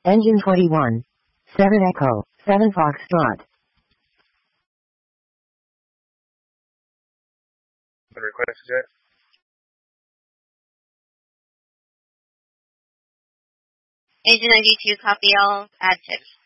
Engine 21. 7 Echo, 7 Foxtrot. The request yet? Agent 92, copy all, add tips.